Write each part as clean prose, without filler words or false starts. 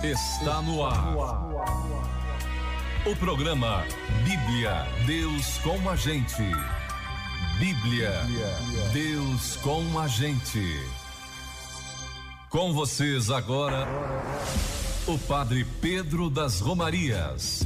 Está no ar. O programa Bíblia, Deus com a gente. Bíblia, Deus com a gente. Com vocês agora, o Padre Pedro das Romarias.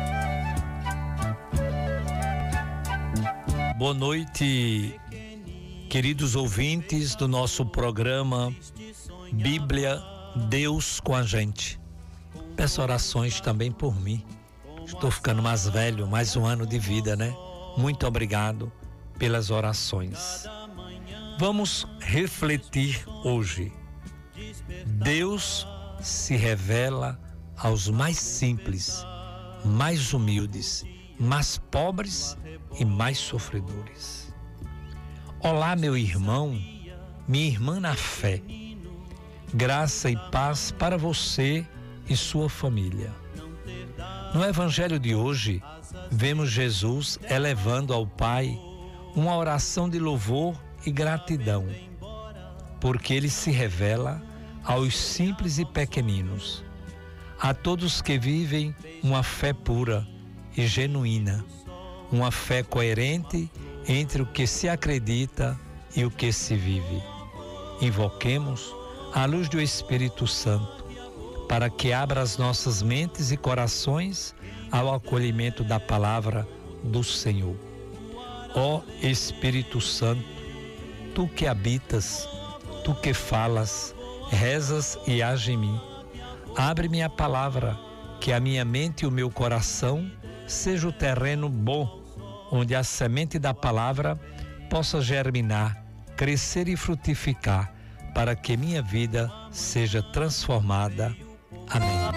Boa noite, queridos ouvintes do nosso programa Bíblia, Deus com a gente. Peço orações também por mim. Estou ficando mais velho, mais um ano de vida, né? Muito obrigado pelas orações. Vamos refletir hoje. Deus se revela aos mais simples, mais humildes, mais pobres e mais sofredores. Olá, meu irmão, minha irmã na fé. Graça e paz para você e sua família. No Evangelho de hoje, vemos Jesus elevando ao Pai uma oração de louvor e gratidão, porque Ele se revela aos simples e pequeninos, a todos que vivem uma fé pura e genuína, uma fé coerente entre o que se acredita e o que se vive. Invoquemos a luz do Espírito Santo, para que abra as nossas mentes e corações ao acolhimento da palavra do Senhor. Ó Espírito Santo, Tu que habitas, Tu que falas, rezas e age em mim, abre-me a palavra, que a minha mente e o meu coração seja o terreno bom, onde a semente da palavra possa germinar, crescer e frutificar, para que minha vida seja transformada. Amém.